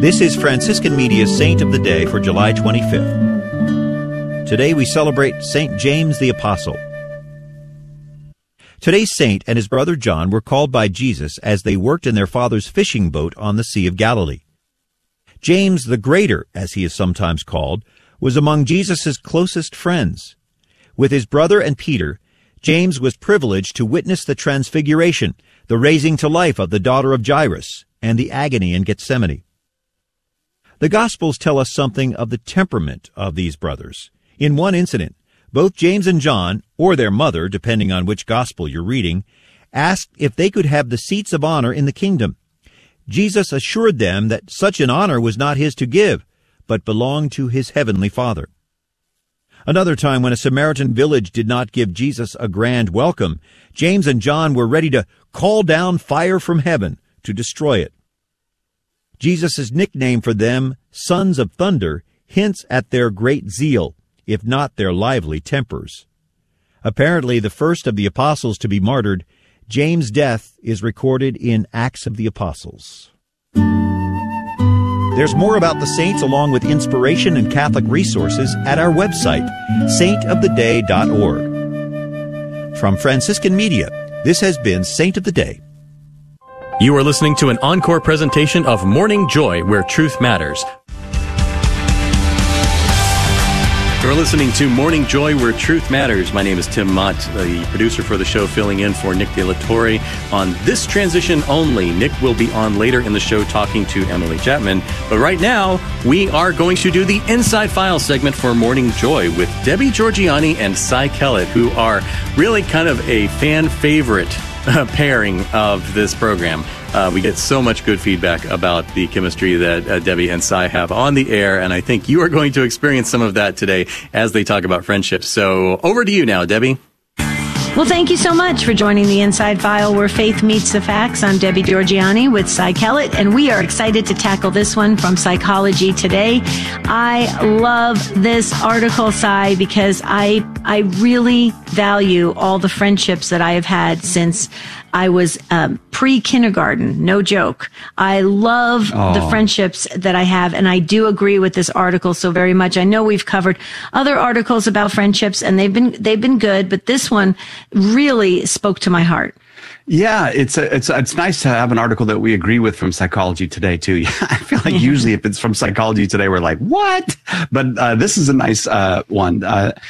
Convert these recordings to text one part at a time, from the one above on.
This is Franciscan Media's Saint of the Day for July 25th. Today we celebrate St. James the Apostle. Today's saint and his brother John were called by Jesus as they worked in their father's fishing boat on the Sea of Galilee. James the Greater, as he is sometimes called, was among Jesus' closest friends. With his brother and Peter, James was privileged to witness the transfiguration, the raising to life of the daughter of Jairus, and the agony in Gethsemane. The Gospels tell us something of the temperament of these brothers. In one incident, both James and John, or their mother, depending on which Gospel you're reading, asked if they could have the seats of honor in the kingdom. Jesus assured them that such an honor was not his to give, but belonged to his heavenly Father. Another time, when a Samaritan village did not give Jesus a grand welcome, James and John were ready to call down fire from heaven to destroy it. Jesus' nickname for them, Sons of Thunder, hints at their great zeal, if not their lively tempers. Apparently the first of the apostles to be martyred, James' death is recorded in Acts of the Apostles. There's more about the saints along with inspiration and Catholic resources at our website, saintoftheday.org. From Franciscan Media, this has been Saint of the Day. You are listening to an encore presentation of Morning Joy, where truth matters. You're listening to Morning Joy, where truth matters. My name is Tim Mott, the producer for the show, filling in for Nick De La Torre on this transition only. Nick will be on later in the show talking to Emily Chapman. But right now, we are going to do the Inside File segment for Morning Joy with Debbie Georgianni and Cy Kellett, who are really kind of a fan favorite pairing of this program. We get so much good feedback about the chemistry that Debbie and Cy have on the air, and I think you are going to experience some of that today as they talk about friendship. So over to you now, Debbie. Well, thank you so much for joining the Inside File, where faith meets the facts. I'm Debbie Georgianni with Cy Kellett, and we are excited to tackle this one from Psychology Today. I love this article, Cy, because I really value all the friendships that I have had since I was pre-kindergarten, no joke. I love the friendships that I have, and I do agree with this article so very much. I know we've covered other articles about friendships, and they've been good, but this one really spoke to my heart. Yeah, it's nice to have an article that we agree with from Psychology Today too. I feel like usually if it's from Psychology Today, we're like, what? But this is a nice one.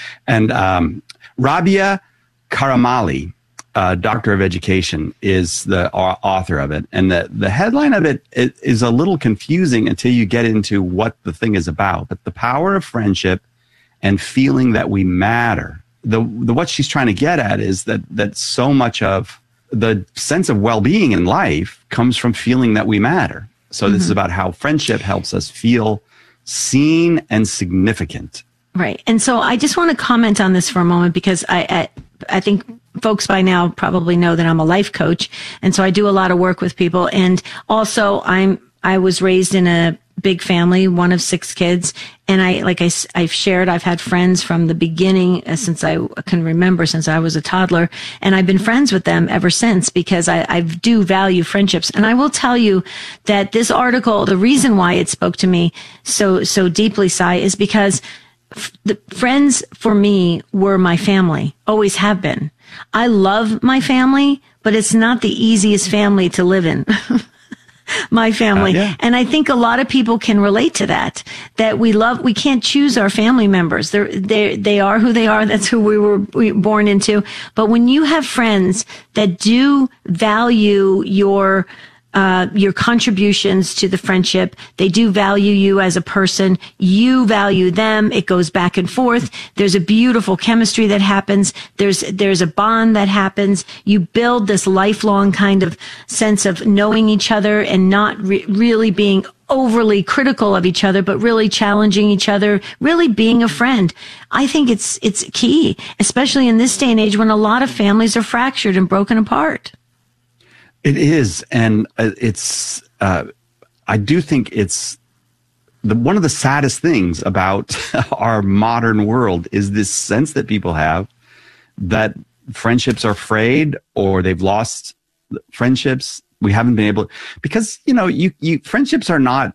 And Rabia Karamali, Doctor of Education, is the author of it. And the headline of it is a little confusing until you get into what the thing is about. But the power of friendship and feeling that we matter. What she's trying to get at is that so much of the sense of well-being in life comes from feeling that we matter. So this is about how friendship helps us feel seen and significant. Right. And so I just want to comment on this for a moment, because I think folks by now probably know that I'm a life coach. And so I do a lot of work with people. And also I was raised in a big family, one of 6 kids. And I've shared, I've had friends from the beginning, since I can remember, since I was a toddler. And I've been friends with them ever since, because I do value friendships. And I will tell you that this article, the reason why it spoke to me so deeply, Cy, is because the friends for me were my family, always have been. I love my family, but it's not the easiest family to live in. My family. Yeah. And I think a lot of people can relate to that we can't choose our family members. They are who they are. That's who we were born into. But when you have friends that do value your contributions to the friendship, they do value you as a person, you value them, it goes back and forth. There's a beautiful chemistry that happens. There's a bond that happens. You build this lifelong kind of sense of knowing each other and not really being overly critical of each other, but really challenging each other, really being a friend. I think it's key, especially in this day and age when a lot of families are fractured and broken apart. It is, and it's. I do think it's one of the saddest things about our modern world is this sense that people have that friendships are frayed or they've lost friendships. We haven't been able, because you friendships are not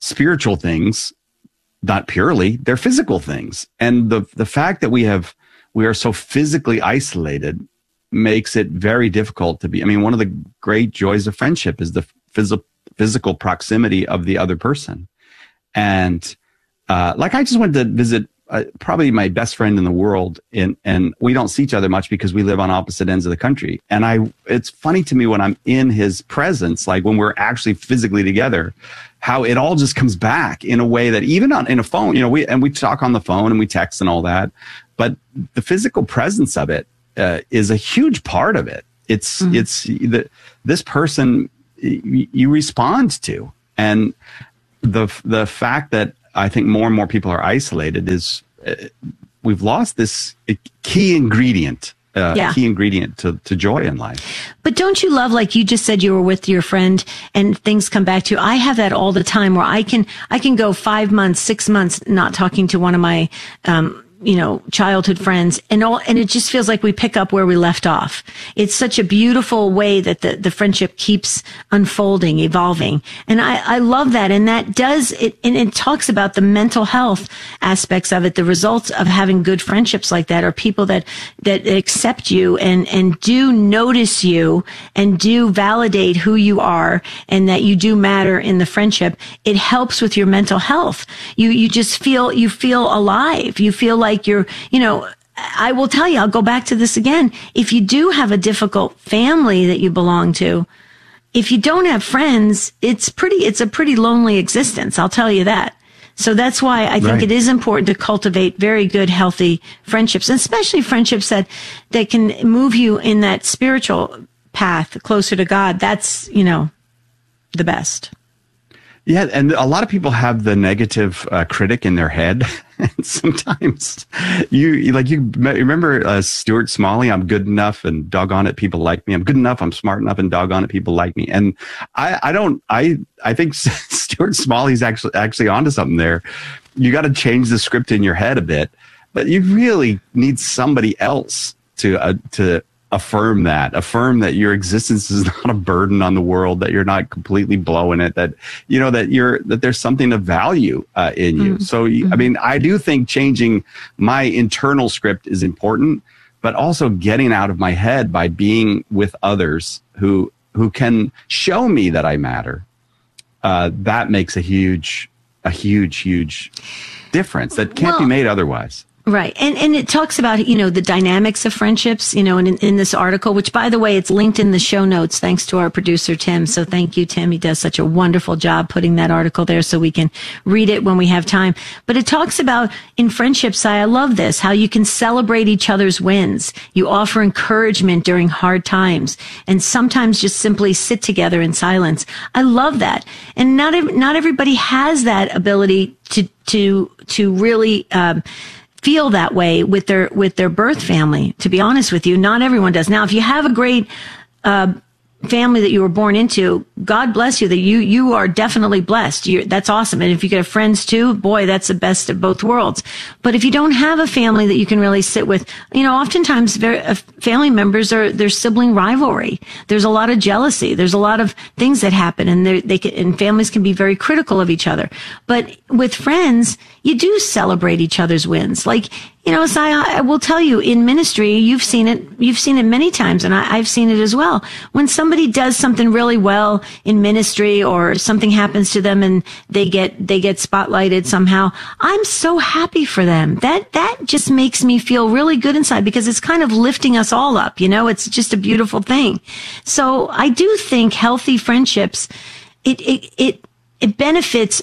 spiritual things, not purely, they're physical things. And the fact that we are so physically isolated makes it very difficult to be. I mean, one of the great joys of friendship is the physical proximity of the other person. And like I just went to visit probably my best friend in the world, and we don't see each other much because we live on opposite ends of the country. And it's funny to me when I'm in his presence, like when we're actually physically together, how it all just comes back in a way that even in a phone, we talk on the phone and we text and all that, but the physical presence of it is a huge part of it. It's this person you respond to, and the fact that I think more and more people are isolated is we've lost this key ingredient to joy in life. But don't you love, like you just said, you were with your friend and things come back to you. I have that all the time where I can go 5 months, 6 months not talking to one of my childhood friends, and it just feels like we pick up where we left off. It's such a beautiful way that the friendship keeps unfolding, evolving. And I love that. And that does it. And it talks about the mental health aspects of it. The results of having good friendships like that are people that accept you and do notice you and do validate who you are and that you do matter in the friendship. It helps with your mental health. You just feel alive. You feel like I will tell you, I'll go back to this again. If you do have a difficult family that you belong to, if you don't have friends, it's a pretty lonely existence. I'll tell you that. So that's why I think it is important to cultivate very good, healthy friendships, and especially friendships that can move you in that spiritual path closer to God. That's, the best. Yeah, and a lot of people have the negative critic in their head. And sometimes you remember Stuart Smalley, I'm good enough and doggone it, people like me. I'm good enough, I'm smart enough, and doggone it, people like me. And I think Stuart Smalley's actually onto something there. You got to change the script in your head a bit, but you really need somebody else to affirm that your existence is not a burden on the world, that you're not completely blowing it, that there's something of value in you. So, I mean, I do think changing my internal script is important, but also getting out of my head by being with others who can show me that I matter. That makes a huge difference that can't be made otherwise. Right. And it talks about, the dynamics of friendships, and in this article, which, by the way, it's linked in the show notes, thanks to our producer, Tim. So thank you, Tim. He does such a wonderful job putting that article there so we can read it when we have time. But it talks about in friendships, I love this, how you can celebrate each other's wins. You offer encouragement during hard times and sometimes just simply sit together in silence. I love that. And not everybody has that ability to really, feel that way with their birth family. To be honest with you, not everyone does. Now, if you have a great family that you were born into, God bless you, that you are definitely blessed. That's awesome. And if you get friends too, boy, that's the best of both worlds. But if you don't have a family that you can really sit with, oftentimes family members there's sibling rivalry. There's a lot of jealousy. There's a lot of things that happen, and and families can be very critical of each other. But with friends, you do celebrate each other's wins. Like, so I will tell you, in ministry, you've seen it many times, and I've seen it as well. When somebody does something really well in ministry, or something happens to them and they get spotlighted somehow, I'm so happy for them. That just makes me feel really good inside, because it's kind of lifting us all up. It's just a beautiful thing. So I do think healthy friendships, it benefits,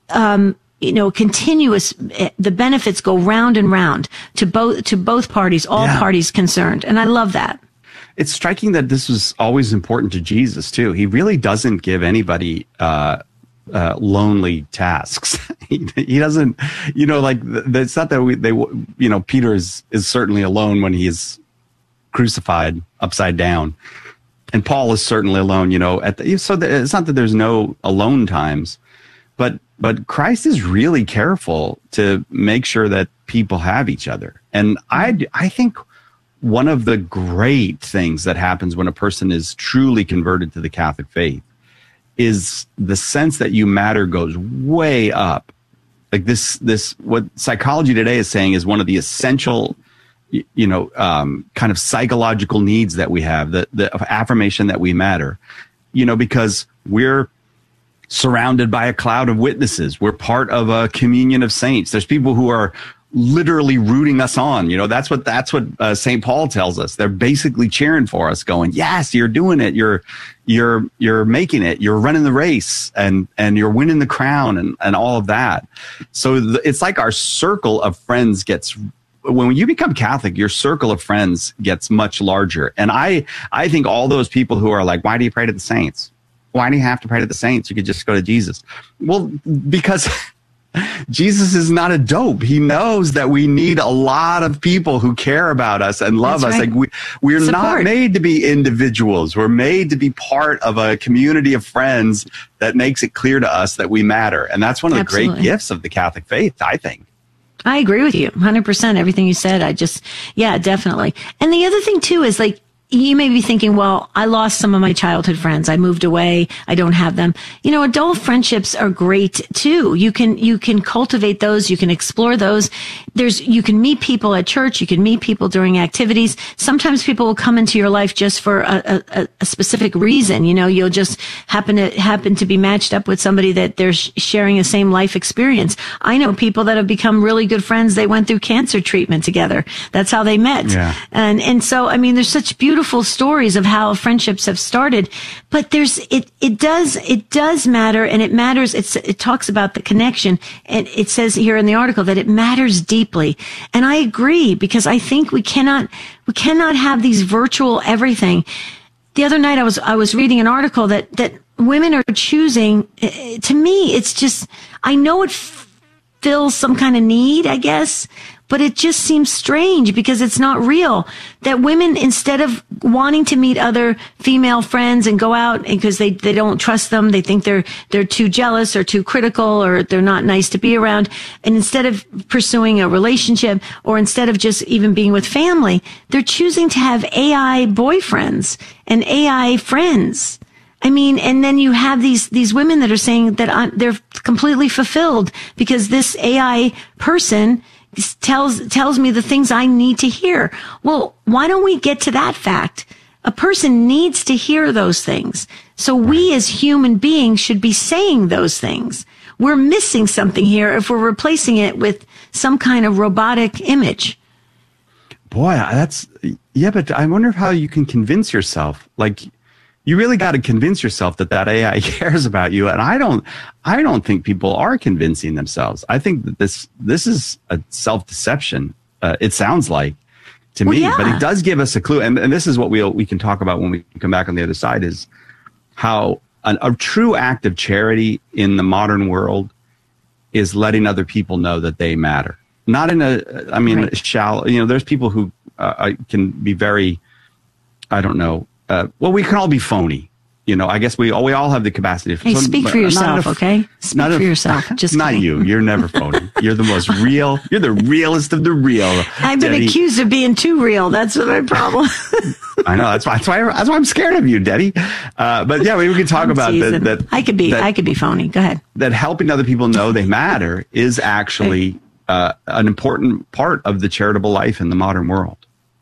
the benefits go round and round to both parties, all parties concerned. And I love that. It's striking that this was always important to Jesus too. He really doesn't give anybody, lonely tasks. He doesn't, it's not that Peter is certainly alone when he is crucified upside down. And Paul is certainly alone, so it's not that there's no alone times, but Christ is really careful to make sure that people have each other. And I think one of the great things that happens when a person is truly converted to the Catholic faith is the sense that you matter goes way up. Like this, what psychology today is saying is one of the essential, kind of psychological needs that we have, the affirmation that we matter, because we're surrounded by a cloud of witnesses. We're part of a communion of saints. There's people who are literally rooting us on. That's what St. Paul tells us. They're basically cheering for us, going, yes, you're doing it. You're making it. You're running the race and you're winning the crown and all of that. So it's like our circle of friends when you become Catholic, your circle of friends gets much larger. And I think all those people who are like, why do you pray to the saints? Why do you have to pray to the saints? You could just go to Jesus. Well, because Jesus is not a dope. He knows that we need a lot of people who care about us and love us. Right. Like we're not made to be individuals. We're made to be part of a community of friends that makes it clear to us that we matter. And that's one of the great gifts of the Catholic faith, I think. I agree with you 100%. Everything you said, definitely. And the other thing too is like, you may be thinking, well, I lost some of my childhood friends. I moved away. I don't have them. Adult friendships are great too. You can cultivate those. You can explore those. You can meet people at church. You can meet people during activities. Sometimes people will come into your life just for a specific reason. You'll just happen to be matched up with somebody that they're sharing the same life experience. I know people that have become really good friends. They went through cancer treatment together. That's how they met. Yeah. And so, there's such beautiful stories of how friendships have started, but it does matter, and it matters. It talks about the connection, and it says here in the article that it matters deeply. And I agree, because I think we cannot have these virtual everything. The other night I was reading an article that women are choosing. To me, it's just, I know it fills some kind of need, I guess, but it just seems strange because it's not real that women, instead of wanting to meet other female friends and go out because they don't trust them, they think they're too jealous or too critical or they're not nice to be around. And instead of pursuing a relationship or instead of just even being with family, they're choosing to have AI boyfriends and AI friends. And then you have these women that are saying that they're completely fulfilled because this AI person tells me the things I need to hear. Well, why don't we get to that fact? A person needs to hear those things. So we as human beings should be saying those things. We're missing something here if we're replacing it with some kind of robotic image. Boy, but I wonder how you can convince yourself. Like, you really got to convince yourself that AI cares about you. And I don't think people are convincing themselves. I think that this is a self-deception. It sounds like to me, but it does give us a clue. And this is what we can talk about when we come back on the other side, is how a true act of charity in the modern world is letting other people know that they matter. Not in shallow, there's people who can be very, I don't know, we can all be phony. I guess we all have the capacity. Hey, speak for yourself, okay? Speak for yourself. Just not kidding. you. You're never phony. You're the most real. You're the realest of the real. I've been accused of being too real. That's my problem. I know. That's why I'm scared of you, Debbie. But yeah, we can talk about that. I could be phony. Go ahead. That helping other people know they matter is actually an important part of the charitable life in the modern world.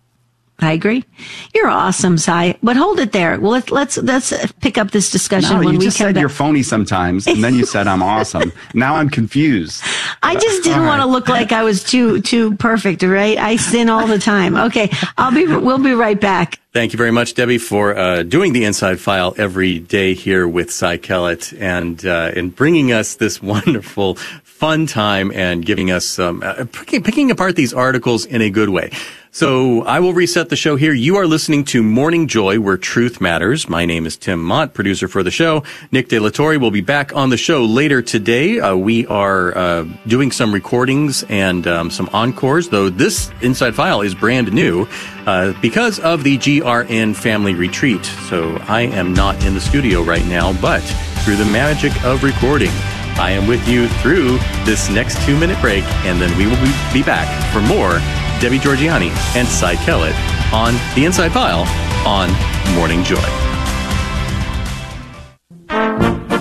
I agree. You're awesome, Cy. But hold it there. Well, let's pick up this discussion when we come back. You just said you're phony sometimes, and then you said I'm awesome. Now I'm confused. I just didn't want to look like I was too perfect, right? I sin all the time. Okay, we'll be right back. Thank you very much, Debbie, for doing the Inside File every day here with Cy Kellett and bringing us this wonderful, fun time and giving us picking apart these articles in a good way. So I will reset the show here. You are listening to Morning Joy, where truth matters. My name is Tim Mott, producer for the show. Nick De La Torre will be back on the show later today. We are doing some recordings and some encores, though this Inside File is brand new because of the GRN Family Retreat. So I am not in the studio right now, but through the magic of recording, I am with you through this next 2-minute break, and then we will be back for more Debbie Georgianni and Cy Kellett on The Inside File on Morning Joy.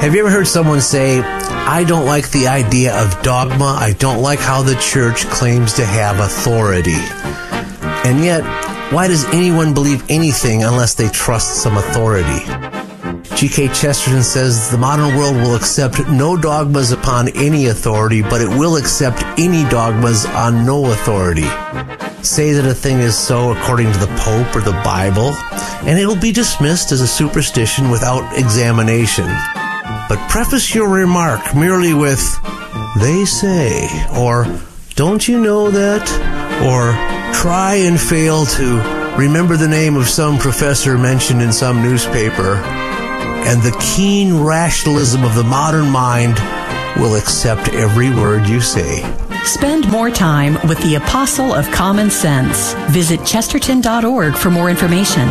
Have you ever heard someone say, I don't like the idea of dogma. I don't like how the church claims to have authority. And yet, why does anyone believe anything unless they trust some authority? G.K. Chesterton says the modern world will accept no dogmas upon any authority, but it will accept any dogmas on no authority. Say that a thing is so according to the Pope or the Bible, and it will be dismissed as a superstition without examination. But preface your remark merely with, they say, or don't you know that, or try and fail to remember the name of some professor mentioned in some newspaper, and the keen rationalism of the modern mind will accept every word you say. Spend more time with the Apostle of Common Sense. Visit Chesterton.org for more information.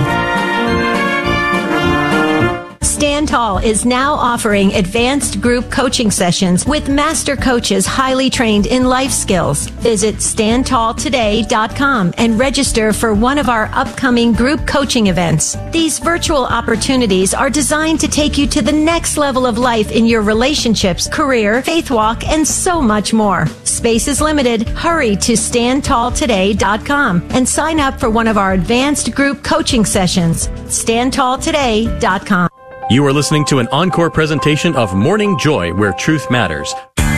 Stand Tall is now offering advanced group coaching sessions with master coaches highly trained in life skills. Visit StandTallToday.com and register for one of our upcoming group coaching events. These virtual opportunities are designed to take you to the next level of life in your relationships, career, faith walk, and so much more. Space is limited. Hurry to StandTallToday.com and sign up for one of our advanced group coaching sessions. StandTallToday.com. You are listening to an encore presentation of Morning Joy, where truth matters.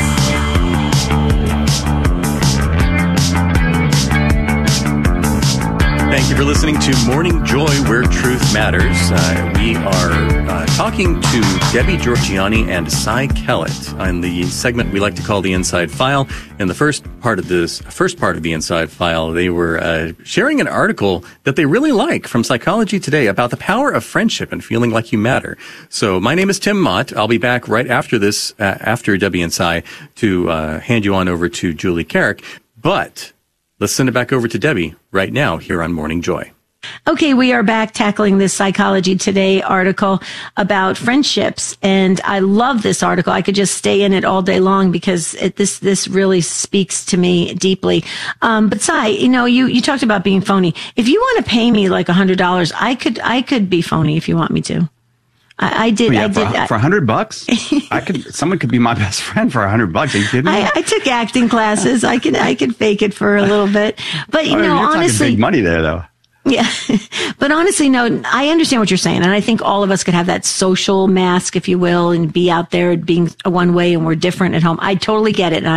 Thank you for listening to Morning Joy, where truth matters. We are talking to Debbie Georgianni and Cy Kellett on the segment we like to call the Inside File. In the first part of the Inside File, they were sharing an article that they really like from Psychology Today about the power of friendship and feeling like you matter. So my name is Tim Mott. I'll be back right after this, after Debbie and Cy, to hand you on over to Julie Carrick. But let's send it back over to Debbie right now here on Morning Joy. Okay, we are back tackling this Psychology Today article about friendships, and I love this article. I could just stay in it all day long because this really speaks to me deeply. But Cy, you talked about being phony. If you want to pay me like $100, I could be phony if you want me to. I did. For $100, someone could be my best friend for $100. Are you kidding me? I took acting classes. I could fake it for a little bit, but you're honestly, talking big money there, though. Yeah, but honestly, no, I understand what you're saying, and I think all of us could have that social mask, if you will, and be out there being a one way, and we're different at home. I totally get it,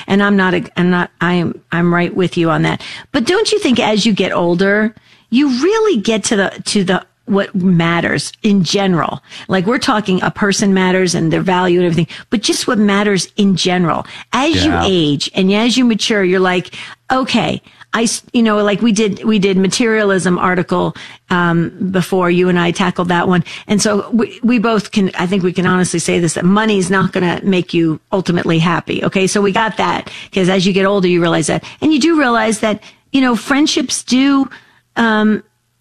I'm right with you on that. But don't you think as you get older, you really get to the what matters in general? Like we're talking a person matters and their value and everything, but just what matters in general. As you age and as you mature, you're like, okay, like we did materialism article, before you and I tackled that one. And so we both I think we can honestly say this, that money is not going to make you ultimately happy. Okay. So we got that because as you get older, you realize that, and you do realize that, friendships do, have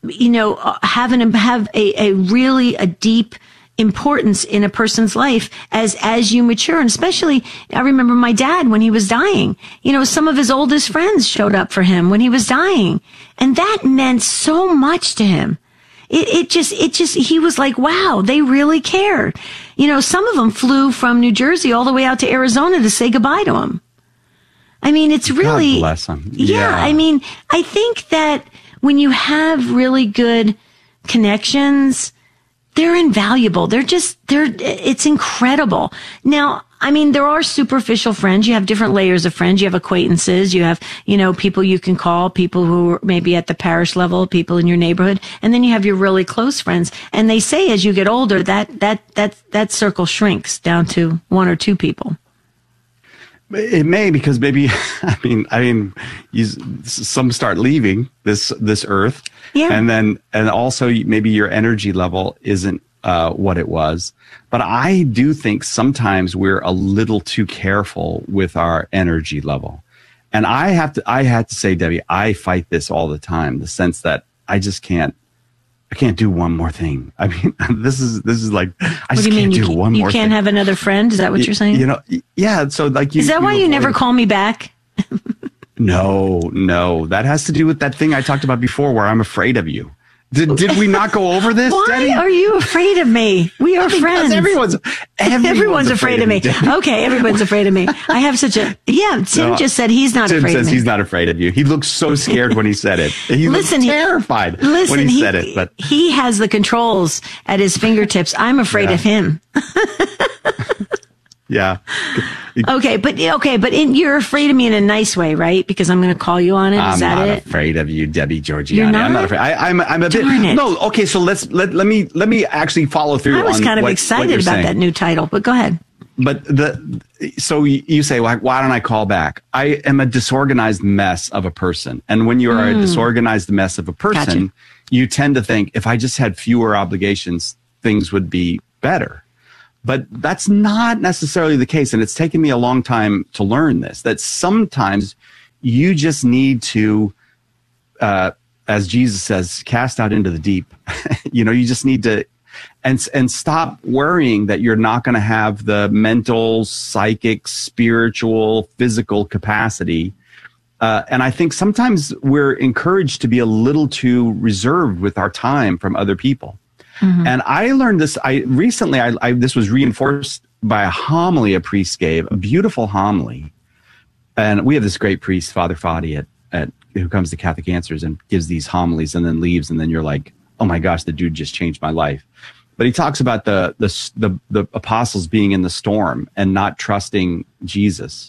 a really deep importance in a person's life as you mature. And especially, I remember my dad when he was dying, some of his oldest friends showed up for him when he was dying. And that meant so much to him. It just, he was like, wow, they really cared. Some of them flew from New Jersey all the way out to Arizona to say goodbye to him. I mean, it's really, God bless them. Yeah. I mean, I think that when you have really good connections, they're invaluable. It's incredible. Now, I mean, there are superficial friends. You have different layers of friends. You have acquaintances. You have, people you can call, people who are maybe at the parish level, people in your neighborhood. And then you have your really close friends. And they say as you get older, that circle shrinks down to one or two people. It may, because maybe, some start leaving this earth. Yeah. And also maybe your energy level isn't, what it was. But I do think sometimes we're a little too careful with our energy level. And I had to say, Debbie, I fight this all the time, the sense that I can't do one more thing. I mean, this is like, I just can't do one more thing. You can't have another friend? Is that what you're saying? Yeah. So like is that why you never call me back? No. That has to do with that thing I talked about before where I'm afraid of you. Did we not go over this? Why Debbie? are you afraid of me? We are friends. Everyone's afraid of me. Okay, everyone's afraid of me. I have such a Tim just said he's not Tim afraid of says me. he's not afraid of you. He looks so scared when he said it. He looked terrified when he said it. But he has the controls at his fingertips. I'm afraid of him. Yeah. Okay, but you're afraid of me in a nice way, right? Because I'm going to call you on it. Is that it? I'm not afraid of you, Debbie Georgianni. You're not? I'm not afraid. I'm a bit. Darn it. No. Okay. So let me actually follow through. I was kind of excited about that new title, but go ahead. But so you say, why don't I call back? I am a disorganized mess of a person, and when you are a disorganized mess of a person, you tend to think if I just had fewer obligations, things would be better. But that's not necessarily the case. And it's taken me a long time to learn this, that sometimes you just need to, as Jesus says, cast out into the deep. You just need to, and stop worrying that you're not going to have the mental, psychic, spiritual, physical capacity. And I think sometimes we're encouraged to be a little too reserved with our time from other people. Mm-hmm. And I learned this. Recently, this was reinforced by a homily a priest gave, a beautiful homily. And we have this great priest, Father Fadi, who comes to Catholic Answers and gives these homilies and then leaves. And then you're like, oh my gosh, the dude just changed my life. But he talks about the apostles being in the storm and not trusting Jesus,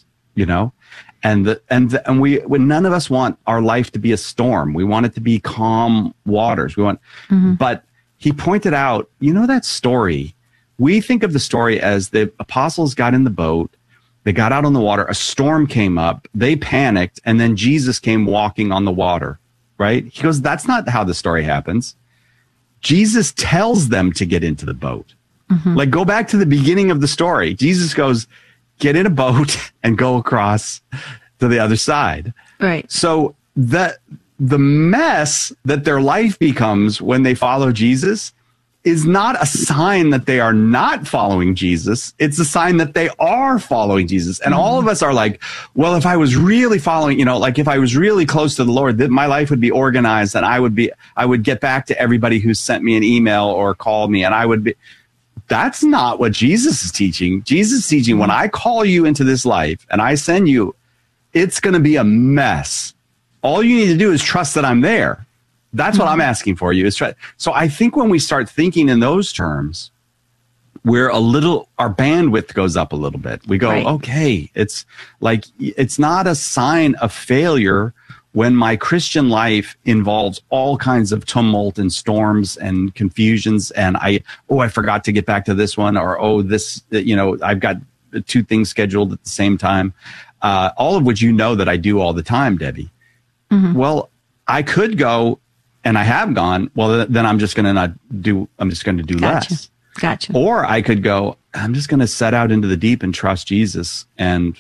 and when none of us want our life to be a storm. We want it to be calm waters. But he pointed out, that story, we think of the story as the apostles got in the boat, they got out on the water, a storm came up, they panicked, and then Jesus came walking on the water, right? He goes, that's not how the story happens. Jesus tells them to get into the boat. Mm-hmm. Like, go back to the beginning of the story. Jesus goes, get in a boat and go across to the other side. Right. So the mess that their life becomes when they follow Jesus is not a sign that they are not following Jesus. It's a sign that they are following Jesus. And all of us are like, well, if I was really following, if I was really close to the Lord, that my life would be organized and I would get back to everybody who sent me an email or called me, and I would be. That's not what Jesus is teaching. Jesus is teaching, when I call you into this life and I send you, it's going to be a mess. All you need to do is trust that I'm there. That's what I'm asking for you. So I think when we start thinking in those terms, our bandwidth goes up a little bit. We go, okay, it's not a sign of failure when my Christian life involves all kinds of tumult and storms and confusions. And I forgot to get back to this one, or, I've got 2 things scheduled at the same time. All of which that I do all the time, Debbie. Mm-hmm. Well, I could go, and I have gone, well, then I'm just going to do less. Gotcha. Or I could go, I'm just going to set out into the deep and trust Jesus and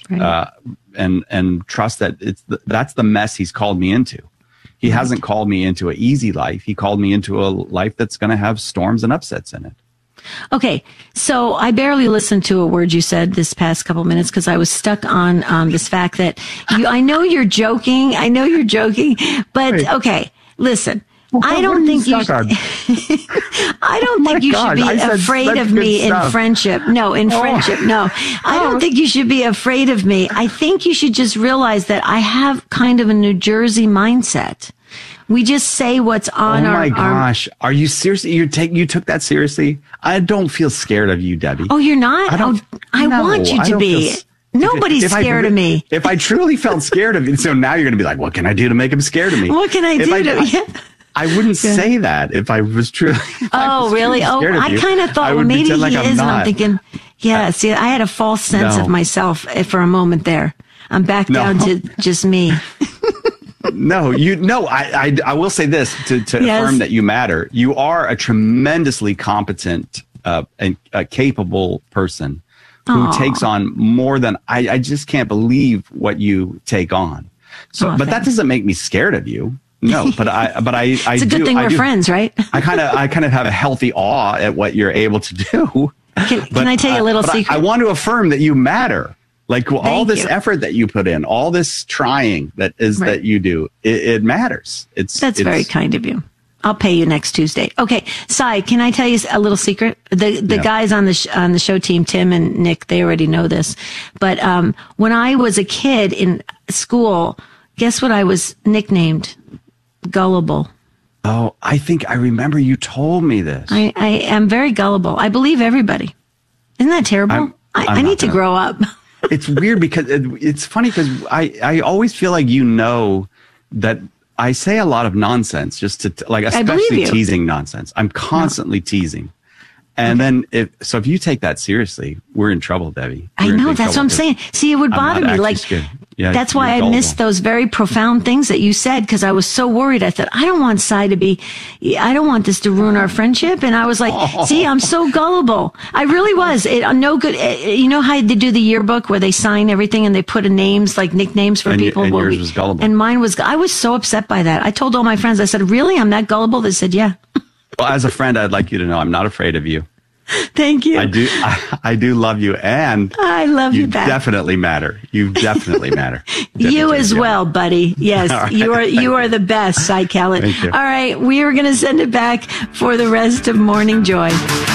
trust that that's the mess he's called me into. He hasn't called me into an easy life. He called me into a life that's going to have storms and upsets in it. Okay, so I barely listened to a word you said this past couple minutes because I was stuck on this fact that I know you're joking, but okay, listen. I don't think you should be afraid of me in friendship. No, in friendship. No, I don't think you should be afraid of me. I think you should just realize that I have kind of a New Jersey mindset. We just say what's on our... Oh my gosh. Are you serious? You took that seriously? I don't feel scared of you, Debbie. Oh, you're not? I want you to be. Nobody's scared of me. If I truly felt scared of you, so now you're going to be like, what can I do to make him scared of me? What can I do I wouldn't say that if I was truly... really? I kind of thought, well, maybe he is. And I'm thinking, see, I had a false sense of myself for a moment there. I'm back down to just me. I will say this to affirm that you matter. You are a tremendously competent and capable person who takes on more than I just can't believe what you take on. So, but that doesn't make me scared of you. No, but I it's a good thing we're friends, right? I kind of have a healthy awe at what you're able to do. Can I tell you a little secret? I want to affirm that you matter. Like all this effort that you put in, all this trying that you do, it matters. That's very kind of you. I'll pay you next Tuesday. Okay. Sai, can I tell you a little secret? The guys on the show team, Tim and Nick, they already know this. But, when I was a kid in school, guess what I was nicknamed? Gullible. Oh, I think I remember you told me this. I am very gullible. I believe everybody. Isn't that terrible? I need to grow up. It's weird because it's funny because I always feel like that I say a lot of nonsense just to especially teasing nonsense. I'm constantly teasing. And then if you take that seriously, we're in trouble, Debbie. I know, that's what I'm saying. See, it would bother me. Like, that's why I missed those very profound things that you said, because I was so worried. I thought, I don't want this to ruin our friendship. And I was like, see, I'm so gullible. I really was. No good. You know how they do the yearbook where they sign everything and they put names, like nicknames for people? And yours was gullible. And mine was, I was so upset by that. I told all my friends, I said, really? I'm that gullible? They said, yeah. Well, as a friend, I'd like you to know I'm not afraid of you. Thank you. I do love you, and I love you back. Definitely matter. You definitely matter. You as well, buddy. Yes, right. You are the best, Cy Kellett. Thank you. All right, we are going to send it back for the rest of Morning Joy.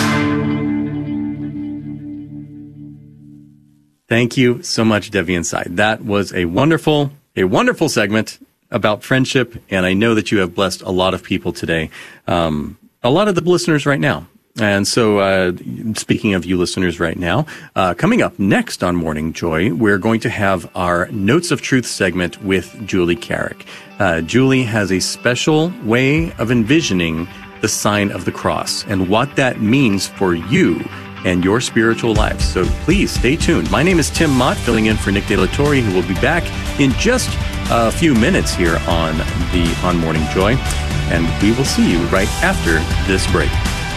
Thank you so much, Debbie and Cy. That was a wonderful segment about friendship, and I know that you have blessed a lot of people today, a lot of the listeners right now. And so, speaking of you listeners right now, coming up next on Morning Joy, we're going to have our Notes of Truth segment with Julie Carrick. Julie has a special way of envisioning the sign of the cross and what that means for you and your spiritual life. So please stay tuned. My name is Tim Mott, filling in for Nick De La Torre, who will be back in just a few minutes here on Morning Joy. And we will see you right after this break.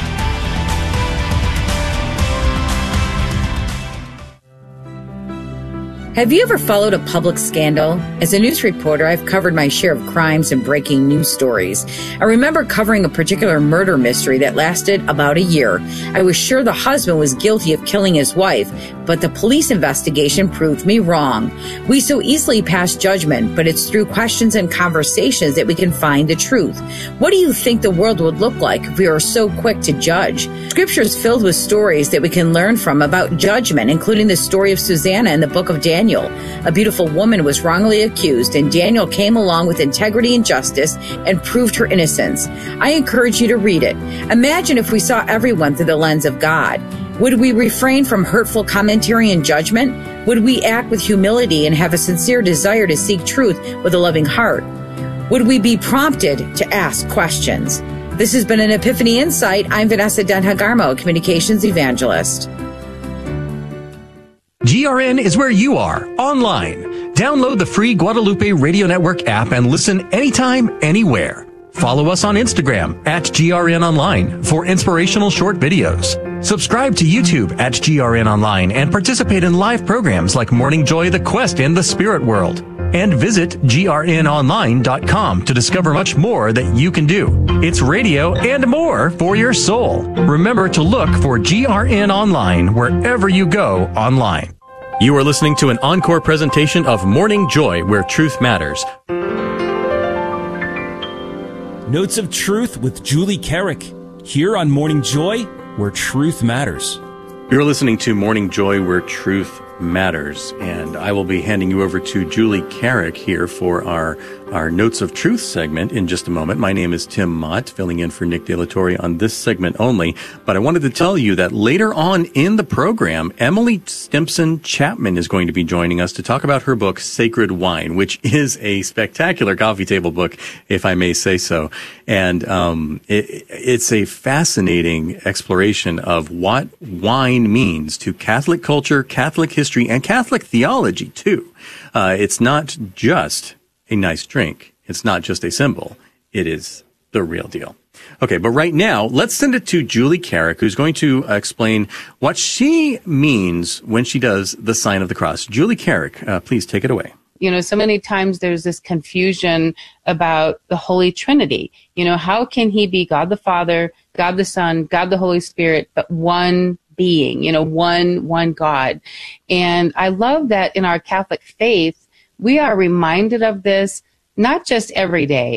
Have you ever followed a public scandal? As a news reporter, I've covered my share of crimes and breaking news stories. I remember covering a particular murder mystery that lasted about a year. I was sure the husband was guilty of killing his wife, but the police investigation proved me wrong. We so easily pass judgment, but it's through questions and conversations that we can find the truth. What do you think the world would look like if we were so quick to judge? Scripture is filled with stories that we can learn from about judgment, including the story of Susanna in the book of Daniel. A beautiful woman was wrongly accused, and Daniel came along with integrity and justice and proved her innocence. I encourage you to read it. Imagine if we saw everyone through the lens of God. Would we refrain from hurtful commentary and judgment? Would we act with humility and have a sincere desire to seek truth with a loving heart? Would we be prompted to ask questions? This has been an Epiphany Insight. I'm Vanessa Denhagarmo, Communications Evangelist. GRN is where you are, online. Download the free Guadalupe Radio Network app and listen anytime, anywhere. Follow us on Instagram at GRN Online for inspirational short videos. Subscribe to YouTube at GRN Online and participate in live programs like Morning Joy, The Quest, and The Spirit World. And visit grnonline.com to discover much more that you can do. It's radio and more for your soul. Remember to look for GRN Online wherever you go online. You are listening to an encore presentation of Morning Joy, where truth matters. Notes of Truth with Julie Carrick, here on Morning Joy, where truth matters. You're listening to Morning Joy, where truth matters, and I will be handing you over to Julie Carrick here for our Notes of Truth segment in just a moment. My name is Tim Mott, filling in for Nick De La Torre on this segment only, but I wanted to tell you that later on in the program, Emily Stimpson Chapman is going to be joining us to talk about her book, Sacred Wine, which is a spectacular coffee table book, if I may say so. And it's a fascinating exploration of what wine means to Catholic culture, Catholic history, and Catholic theology, too. It's not just a nice drink. It's not just a symbol. It is the real deal. Okay, but right now, let's send it to Julie Carrick, who's going to explain what she means when she does the sign of the cross. Julie Carrick, please take it away. You know, so many times there's this confusion about the Holy Trinity. You know, how can he be God the Father, God the Son, God the Holy Spirit, but one being, you know, one God? And I love that in our Catholic faith, we are reminded of this, not just every day,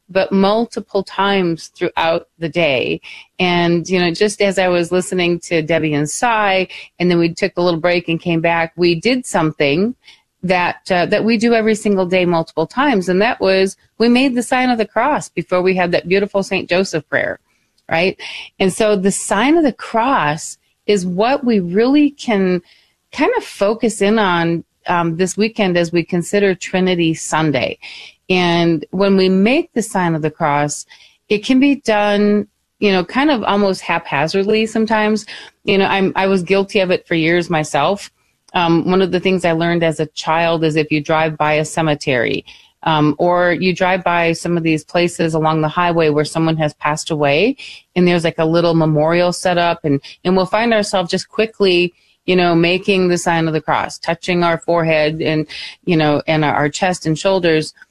but multiple times throughout the day. And, you know, just as I was listening to Debbie and Cy, and then we took a little break and came back, we did something that we do every single day multiple times. And that was, we made the sign of the cross before we had that beautiful St. Joseph prayer, right? And so the sign of the cross is what we really can kind of focus in on this weekend as we consider Trinity Sunday. And when we make the sign of the cross, it can be done, you know, kind of almost haphazardly sometimes. You know, I was guilty of it for years myself. One of the things I learned as a child is if you drive by a cemetery, or you drive by some of these places along the highway where someone has passed away, and there's like a little memorial set up, and we'll find ourselves just quickly, you know, making the sign of the cross, touching our forehead and, you know, and our chest and shoulders.